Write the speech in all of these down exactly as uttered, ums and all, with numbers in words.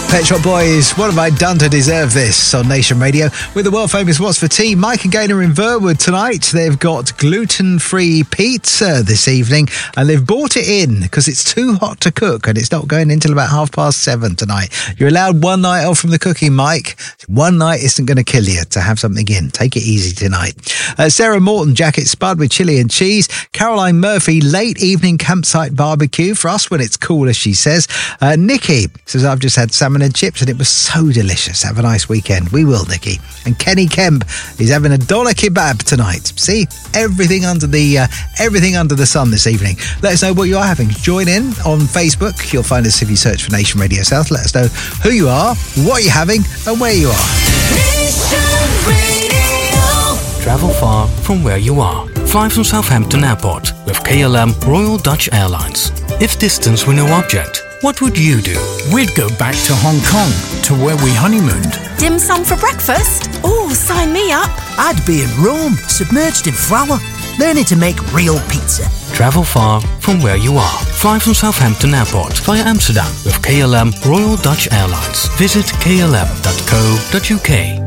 Pet Shop Boys, what have I done to deserve this? On Nation Radio with the world famous What's for Tea. Mike and Gaynor in Verwood tonight. They've got gluten-free pizza this evening and they've bought it in because it's too hot to cook and it's not going in till about half past seven tonight. You're allowed one night off from the cooking, Mike. One night isn't going to kill you to have something in. Take it easy tonight. Uh, Sarah Morton, jacket spud with chili and cheese. Caroline Murphy, late evening campsite barbecue for us when it's cool, as she says. Uh, Nikki says, I've just had salmon and chips and it was so delicious. Have a nice weekend. We will, Nikki. And Kenny Kemp is having a doner kebab tonight. See, everything under the uh, everything under the sun this evening. Let us know what you are having. Join in on Facebook. You'll find us if you search for Nation Radio South. Let us know who you are, what you're having and where you are. Nation Radio. Travel far from where you are. Fly from Southampton Airport with K L M Royal Dutch Airlines. If distance were no object, what would you do? We'd go back to Hong Kong, to where we honeymooned. Dim sum for breakfast? Oh, sign me up. I'd be in Rome, submerged in flour, learning to make real pizza. Travel far from where you are. Fly from Southampton Airport via Amsterdam with K L M Royal Dutch Airlines. Visit k l m dot co dot u k.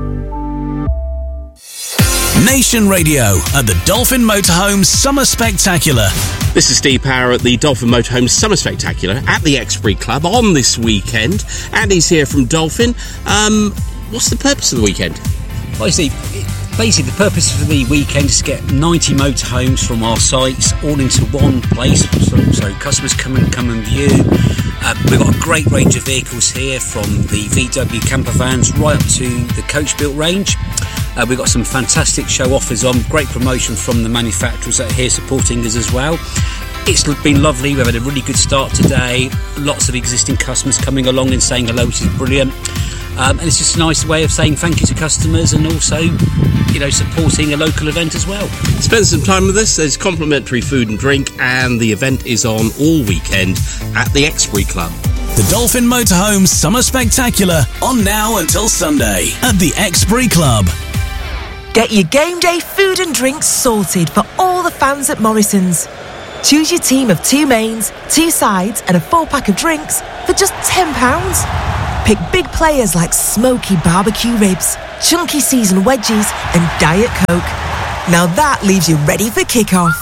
Nation Radio at the Dolphin Motorhomes Summer Spectacular. This is Steve Power at the Dolphin Motorhomes Summer Spectacular at the Exbury Club on this weekend. Andy's here from Dolphin. Um, what's the purpose of the weekend? Well, you see, basically the purpose for the weekend is to get ninety motorhomes from our sites all into one place, so, so customers come and come and view. Uh, we've got a great range of vehicles here, from the V W camper vans right up to the coach built range. Uh, we've got some fantastic show offers on, great promotion from the manufacturers that are here supporting us as well. It's been lovely. We've had a really good start today. Lots of existing customers coming along and saying hello, which is brilliant. Um, and it's just a nice way of saying thank you to customers and also, you know, supporting a local event as well. Spend some time with us. There's complimentary food and drink, and the event is on all weekend at the Exbury Club. The Dolphin Motorhomes Summer Spectacular, on now until Sunday at the Exbury Club. Get your game day food and drinks sorted for all the fans at Morrison's. Choose your team of two mains, two sides and a full pack of drinks for just ten pounds. Pick big players like smoky barbecue ribs, chunky seasoned wedgies and Diet Coke. Now that leaves you ready for kick-off.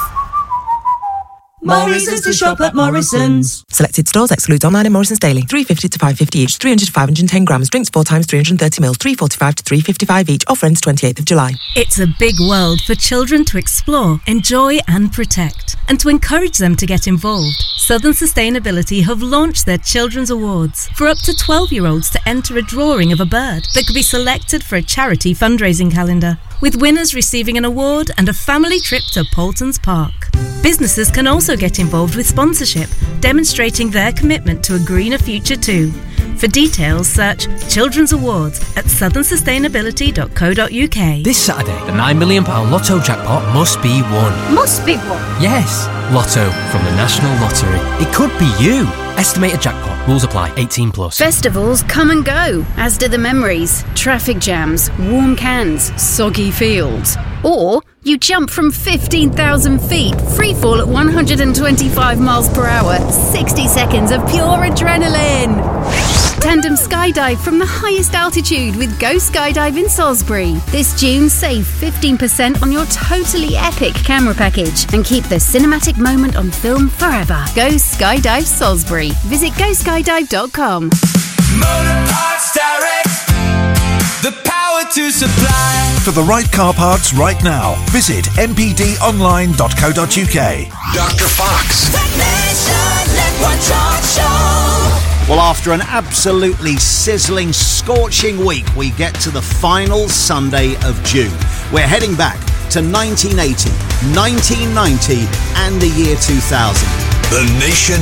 Morrison's to shop at Morrison's. Selected stores excludes online and Morrison's daily. three fifty to five fifty each, three hundred to five hundred ten grams. Drinks four times three hundred thirty mils, three forty-five to three fifty-five each. Offer ends twenty-eighth of July. It's a big world for children to explore, enjoy and protect. And to encourage them to get involved, Southern Sustainability have launched their Children's Awards for up to twelve-year-olds to enter a drawing of a bird that could be selected for a charity fundraising calendar, with winners receiving an award and a family trip to Poultons Park. Businesses can also get involved with sponsorship, demonstrating their commitment to a greener future too. For details, search Children's Awards at southern sustainability dot co dot u k. This Saturday, the nine million pounds Lotto jackpot must be won. Must be won? Yes, Lotto from the National Lottery. It could be you. Estimated jackpot. Rules apply. eighteen plus. Festivals come and go, as do the memories. Traffic jams, warm cans, soggy fields. Or you jump from fifteen thousand feet, free fall at one hundred twenty-five miles per hour, sixty seconds of pure adrenaline. Tandem skydive from the highest altitude with Go Skydive in Salisbury. This June, save fifteen percent on your totally epic camera package and keep the cinematic moment on film forever. Go Skydive Salisbury. Visit go skydive dot com. Motor Parts Direct, the power to supply. For the right car parts right now, visit m p d online dot co dot u k. Doctor Fox. Technician Network Talk Show. Well, after an absolutely sizzling, scorching week, we get to the final Sunday of June. We're heading back to nineteen eighty, nineteen ninety, and the year two thousand. The Nation